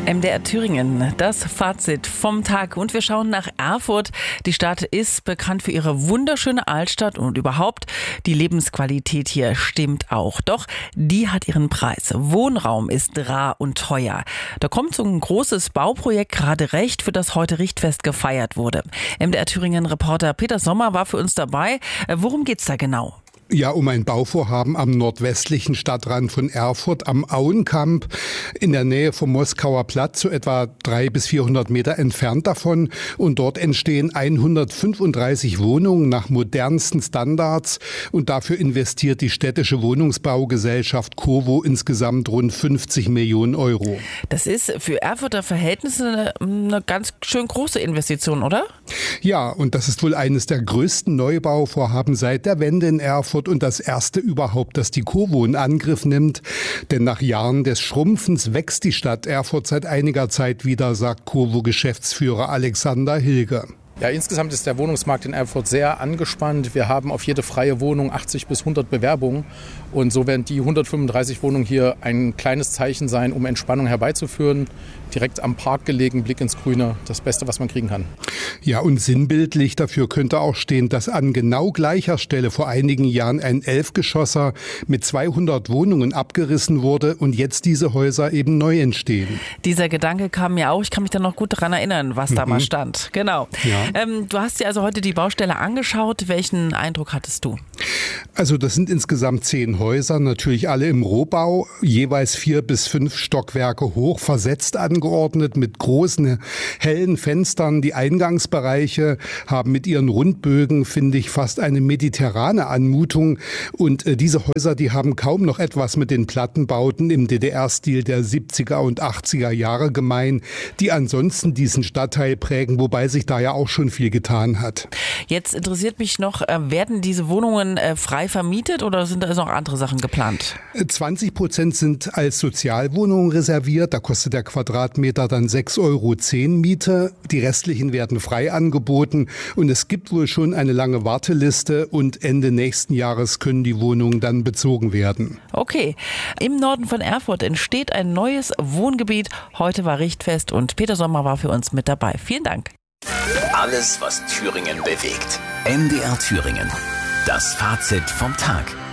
MDR Thüringen, das Fazit vom Tag. Und wir schauen nach Erfurt. Die Stadt ist bekannt für ihre wunderschöne Altstadt und überhaupt die Lebensqualität hier stimmt auch. Doch die hat ihren Preis. Wohnraum ist rar und teuer. Da kommt so ein großes Bauprojekt gerade recht, für das heute Richtfest gefeiert wurde. MDR Thüringen-Reporter Peter Sommer war für uns dabei. Worum geht's da genau? Ja, um ein Bauvorhaben am nordwestlichen Stadtrand von Erfurt am Auenkamp in der Nähe vom Moskauer Platz, so etwa 300 bis 400 Meter entfernt davon. Und dort entstehen 135 Wohnungen nach modernsten Standards. Und dafür investiert die städtische Wohnungsbaugesellschaft COWO insgesamt rund 50 Millionen Euro. Das ist für Erfurter Verhältnisse eine ganz schön große Investition, oder? Ja, und das ist wohl eines der größten Neubauvorhaben seit der Wende in Erfurt und das erste überhaupt, das die COWO in Angriff nimmt. Denn nach Jahren des Schrumpfens wächst die Stadt Erfurt seit einiger Zeit wieder, sagt COWO-Geschäftsführer Alexander Hilger. Ja, insgesamt ist der Wohnungsmarkt in Erfurt sehr angespannt. Wir haben auf jede freie Wohnung 80 bis 100 Bewerbungen. Und so werden die 135 Wohnungen hier ein kleines Zeichen sein, um Entspannung herbeizuführen. Direkt am Park gelegen, Blick ins Grüne, das Beste, was man kriegen kann. Ja, und sinnbildlich dafür könnte auch stehen, dass an genau gleicher Stelle vor einigen Jahren ein 11-Geschosser mit 200 Wohnungen abgerissen wurde und jetzt diese Häuser eben neu entstehen. Dieser Gedanke kam mir auch. Ich kann mich da noch gut daran erinnern, was da mal stand. Genau. Ja. Du hast dir also heute die Baustelle angeschaut. Welchen Eindruck hattest du? Also das sind insgesamt 10 Häuser, natürlich alle im Rohbau, jeweils 4 bis 5 Stockwerke hoch, versetzt angeordnet mit großen, hellen Fenstern. Die Eingangsbereiche haben mit ihren Rundbögen, finde ich, fast eine mediterrane Anmutung. Und diese Häuser, die haben kaum noch etwas mit den Plattenbauten im DDR-Stil der 70er und 80er Jahre gemein, die ansonsten diesen Stadtteil prägen, wobei sich da ja auch schon viel getan hat. Jetzt interessiert mich noch, werden diese Wohnungen frei vermietet oder sind da noch andere Sachen geplant? 20% sind als Sozialwohnungen reserviert. Da kostet der Quadratmeter dann 6,10 € Miete. Die restlichen werden frei angeboten. Und es gibt wohl schon eine lange Warteliste. Und Ende nächsten Jahres können die Wohnungen dann bezogen werden. Okay. Im Norden von Erfurt entsteht ein neues Wohngebiet. Heute war Richtfest und Peter Sommer war für uns mit dabei. Vielen Dank. Alles, was Thüringen bewegt. MDR Thüringen. Das Fazit vom Tag.